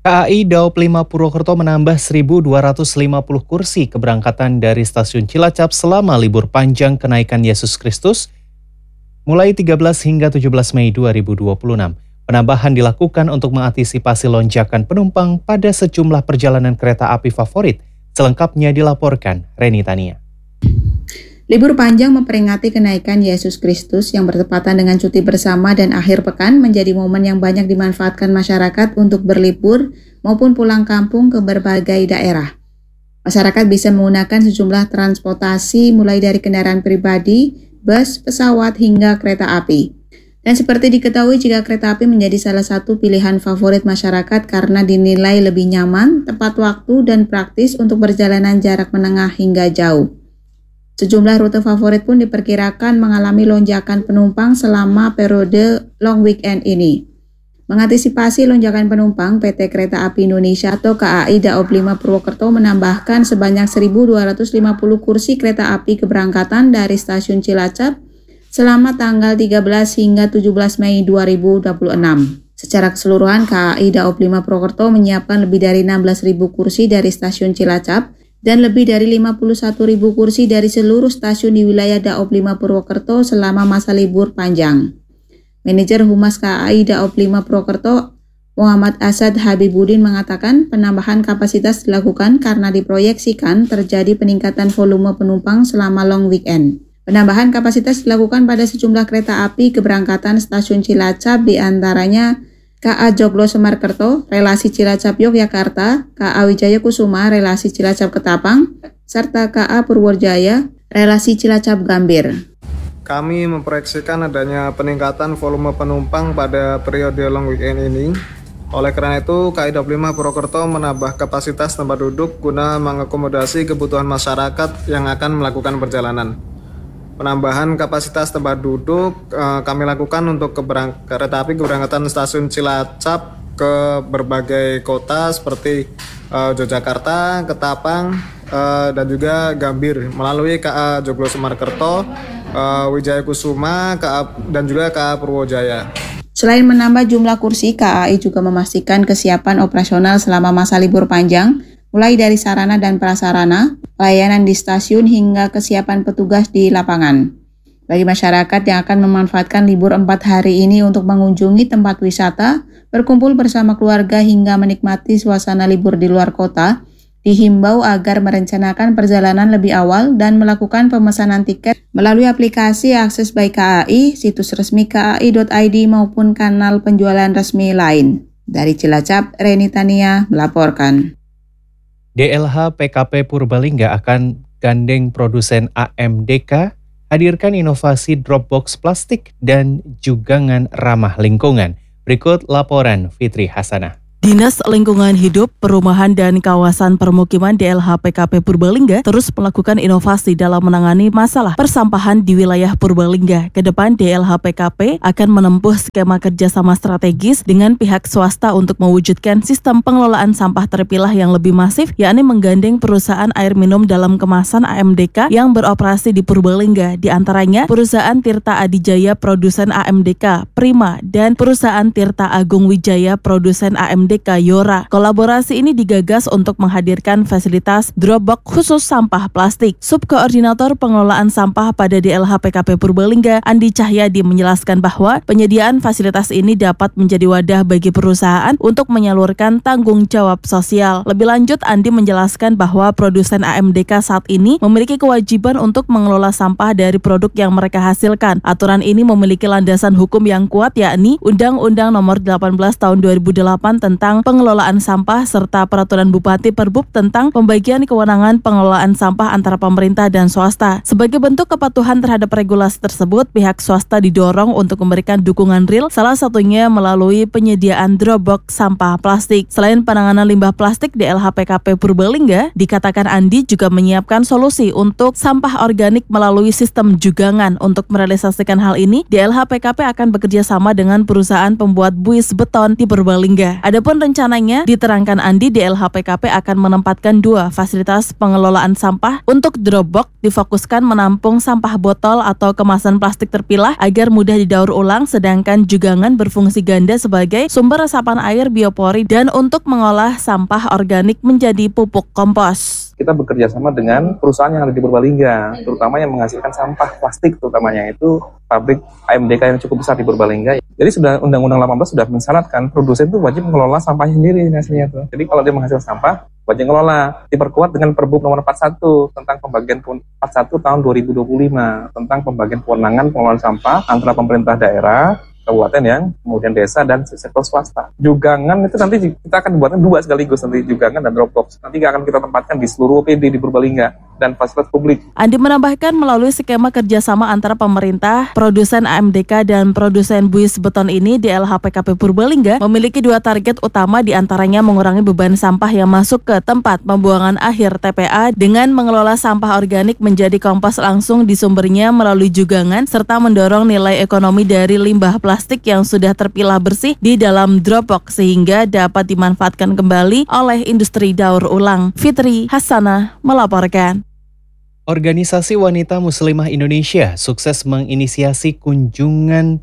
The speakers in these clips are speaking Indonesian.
KAI Daop 5 Purwokerto menambah 1.250 kursi keberangkatan dari stasiun Cilacap selama libur panjang kenaikan Yesus Kristus mulai 13 hingga 17 Mei 2026. Penambahan dilakukan untuk mengantisipasi lonjakan penumpang pada sejumlah perjalanan kereta api favorit. Selengkapnya dilaporkan Reni Tania. Libur panjang memperingati kenaikan Yesus Kristus yang bertepatan dengan cuti bersama dan akhir pekan menjadi momen yang banyak dimanfaatkan masyarakat untuk berlibur maupun pulang kampung ke berbagai daerah. Masyarakat bisa menggunakan sejumlah transportasi mulai dari kendaraan pribadi, bus, pesawat, hingga kereta api. Dan seperti diketahui jika kereta api menjadi salah satu pilihan favorit masyarakat karena dinilai lebih nyaman, tepat waktu, dan praktis untuk perjalanan jarak menengah hingga jauh. Sejumlah rute favorit pun diperkirakan mengalami lonjakan penumpang selama periode long weekend ini. Mengantisipasi lonjakan penumpang, PT Kereta Api Indonesia atau KAI Daop 5 Purwokerto menambahkan sebanyak 1.250 kursi kereta api keberangkatan dari stasiun Cilacap selama tanggal 13 hingga 17 Mei 2026. Secara keseluruhan, KAI Daop 5 Purwokerto menyiapkan lebih dari 16.000 kursi dari stasiun Cilacap dan lebih dari 51.000 kursi dari seluruh stasiun di wilayah Daop 5 Purwokerto selama masa libur panjang. Manajer Humas KAI Daop 5 Purwokerto, Muhammad Asad Habibuddin mengatakan penambahan kapasitas dilakukan karena diproyeksikan terjadi peningkatan volume penumpang selama long weekend. Penambahan kapasitas dilakukan pada sejumlah kereta api keberangkatan stasiun Cilacap, diantaranya KA Joglo Semarkerto, relasi Cilacap Yogyakarta, KA Wijaya Kusuma, relasi Cilacap Ketapang, serta KA Purwojaya, relasi Cilacap Gambir. Kami memproyeksikan adanya peningkatan volume penumpang pada periode long weekend ini. Oleh karena itu, KAI Daop 5 Purwokerto menambah kapasitas tempat duduk guna mengakomodasi kebutuhan masyarakat yang akan melakukan perjalanan. Penambahan kapasitas tempat duduk kami lakukan untuk kereta api keberangkatan stasiun Cilacap ke berbagai kota seperti Yogyakarta, Ketapang, dan juga Gambir melalui KA Joglo Semarkerto, Wijaya Kusuma, dan juga KA Purwojaya. Selain menambah jumlah kursi, KAI juga memastikan kesiapan operasional selama masa libur panjang, mulai dari sarana dan prasarana, layanan di stasiun hingga kesiapan petugas di lapangan. Bagi masyarakat yang akan memanfaatkan libur 4 hari ini untuk mengunjungi tempat wisata, berkumpul bersama keluarga hingga menikmati suasana libur di luar kota, dihimbau agar merencanakan perjalanan lebih awal dan melakukan pemesanan tiket melalui aplikasi Akses by KAI, situs resmi kai.id maupun kanal penjualan resmi lain. Dari Cilacap, Reni Tania melaporkan. DLH PKP Purbalingga akan gandeng produsen AMDK hadirkan inovasi dropbox plastik dan jugangan ramah lingkungan. Berikut laporan Fitri Hasanah. Dinas Lingkungan Hidup, Perumahan dan Kawasan Permukiman DLH PKP Purbalingga terus melakukan inovasi dalam menangani masalah persampahan di wilayah Purbalingga. Kedepan DLH PKP akan menempuh skema kerjasama strategis dengan pihak swasta untuk mewujudkan sistem pengelolaan sampah terpilah yang lebih masif, yakni menggandeng perusahaan air minum dalam kemasan AMDK yang beroperasi di Purbalingga, di antaranya perusahaan Tirta Adijaya produsen AMDK Prima dan perusahaan Tirta Agung Wijaya produsen AMDK Yora. Kolaborasi ini digagas untuk menghadirkan fasilitas dropbox khusus sampah plastik. Subkoordinator Pengelolaan Sampah pada DLH PKP Purbalingga, Andi Cahyadi, menjelaskan bahwa penyediaan fasilitas ini dapat menjadi wadah bagi perusahaan untuk menyalurkan tanggung jawab sosial. Lebih lanjut, Andi menjelaskan bahwa produsen AMDK saat ini memiliki kewajiban untuk mengelola sampah dari produk yang mereka hasilkan. Aturan ini memiliki landasan hukum yang kuat, yakni Undang-Undang Nomor 18 Tahun 2008 tentang pengelolaan sampah serta Peraturan Bupati Perbub tentang pembagian kewenangan pengelolaan sampah antara pemerintah dan swasta. Sebagai bentuk kepatuhan terhadap regulasi tersebut, pihak swasta didorong untuk memberikan dukungan real, salah satunya melalui penyediaan dropbox sampah plastik. Selain penanganan limbah plastik, DLH PKP Purbalingga, dikatakan Andi juga menyiapkan solusi untuk sampah organik melalui sistem jugangan. Untuk merealisasikan hal ini, DLH PKP akan bekerja sama dengan perusahaan pembuat buis beton di Purbalingga. Adapun Adapun rencananya, diterangkan Andi, DLHPKP akan menempatkan 2 fasilitas pengelolaan sampah untuk drop box difokuskan menampung sampah botol atau kemasan plastik terpilah agar mudah didaur ulang, sedangkan jugangan berfungsi ganda sebagai sumber resapan air biopori dan untuk mengolah sampah organik menjadi pupuk kompos. Kita bekerja sama dengan perusahaan yang ada di Purbalingga, terutama yang menghasilkan sampah plastik, terutamanya itu pabrik AMDK yang cukup besar di Purbalingga. Jadi sudah Undang-Undang 18 sudah mensyaratkan produsen itu wajib mengelola sampahnya sendiri hasilnya tuh. Jadi kalau dia menghasilkan sampah, wajib mengelola. Diperkuat dengan Perbup nomor 41 tentang pembagian 41 tahun 2025 tentang pembagian kewenangan pengelolaan sampah antara pemerintah daerah, kabupaten yang kemudian desa dan sektor swasta. Jugangan itu nanti kita akan buatnya 2 sekaligus, nanti jugangan dan drop box. Nanti akan kita tempatkan di seluruh OPD di Purbalingga dan fasilitas publik. Andi menambahkan melalui skema kerjasama antara pemerintah, produsen AMDK dan produsen buis beton ini, DLHPKP Purbalingga memiliki 2 target utama, diantaranya mengurangi beban sampah yang masuk ke tempat pembuangan akhir TPA dengan mengelola sampah organik menjadi kompos langsung di sumbernya melalui jugangan serta mendorong nilai ekonomi dari limbah plastik yang sudah terpilah bersih di dalam drop box sehingga dapat dimanfaatkan kembali oleh industri daur ulang. Fitri Hasanah melaporkan. Organisasi Wanita Muslimah Indonesia sukses menginisiasi kunjungan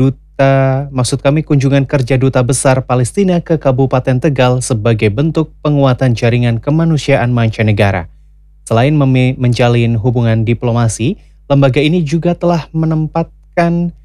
kerja Duta Besar Palestina ke Kabupaten Tegal sebagai bentuk penguatan jaringan kemanusiaan mancanegara. Selain menjalin hubungan diplomasi, lembaga ini juga telah menempatkan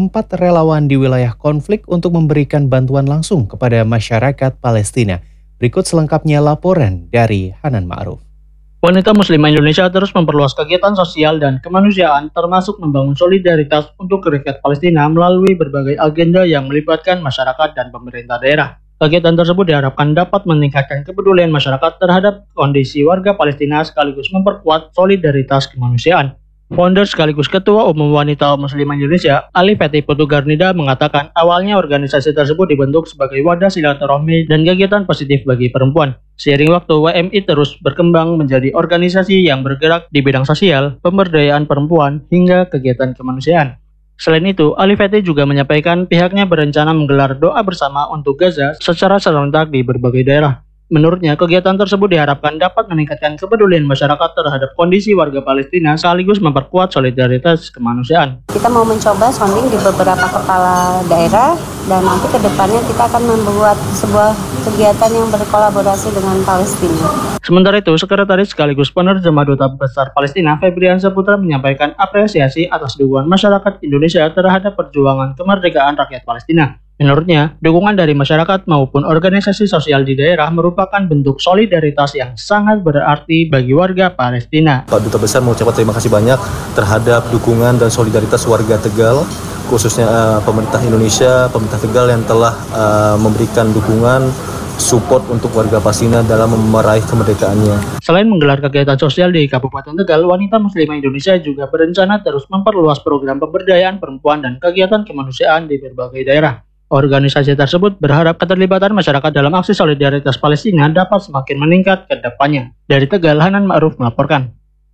4 relawan di wilayah konflik untuk memberikan bantuan langsung kepada masyarakat Palestina. Berikut selengkapnya laporan dari Hanan Ma'ruf. Wanita Muslimah Indonesia terus memperluas kegiatan sosial dan kemanusiaan, termasuk membangun solidaritas untuk rakyat Palestina melalui berbagai agenda yang melibatkan masyarakat dan pemerintah daerah. Kegiatan tersebut diharapkan dapat meningkatkan kepedulian masyarakat terhadap kondisi warga Palestina sekaligus memperkuat solidaritas kemanusiaan. Founder sekaligus Ketua Umum Wanita Muslimah Indonesia, Ali Fethi Putu Garnida, mengatakan awalnya organisasi tersebut dibentuk sebagai wadah silaturahmi dan kegiatan positif bagi perempuan. Seiring waktu, WMI terus berkembang menjadi organisasi yang bergerak di bidang sosial, pemberdayaan perempuan, hingga kegiatan kemanusiaan. Selain itu, Ali Fethi juga menyampaikan pihaknya berencana menggelar doa bersama untuk Gaza secara serentak di berbagai daerah. Menurutnya, kegiatan tersebut diharapkan dapat meningkatkan kepedulian masyarakat terhadap kondisi warga Palestina sekaligus memperkuat solidaritas kemanusiaan. Kita mau mencoba sounding di beberapa kepala daerah dan nanti ke depannya kita akan membuat sebuah kegiatan yang berkolaborasi dengan Palestina. Sementara itu, Sekretaris sekaligus penerjemah Duta Besar Palestina, Febrian Saputra, menyampaikan apresiasi atas dukungan masyarakat Indonesia terhadap perjuangan kemerdekaan rakyat Palestina. Menurutnya, dukungan dari masyarakat maupun organisasi sosial di daerah merupakan bentuk solidaritas yang sangat berarti bagi warga Palestina. Pak Duta Besar mengucapkan terima kasih banyak terhadap dukungan dan solidaritas warga Tegal, khususnya pemerintah Indonesia, pemerintah Tegal yang telah memberikan dukungan, support untuk warga Palestina dalam meraih kemerdekaannya. Selain menggelar kegiatan sosial di Kabupaten Tegal, Wanita Muslimah Indonesia juga berencana terus memperluas program pemberdayaan perempuan dan kegiatan kemanusiaan di berbagai daerah. Organisasi tersebut berharap keterlibatan masyarakat dalam aksi solidaritas Palestina dapat semakin meningkat ke depannya. Dari Tegal, Hanan Ma'ruf melaporkan.